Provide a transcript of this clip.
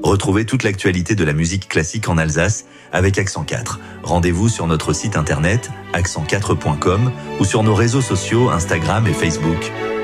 Retrouvez toute l'actualité de la musique classique en Alsace avec Accent 4. Rendez-vous sur notre site internet accent4.com ou sur nos réseaux sociaux Instagram et Facebook.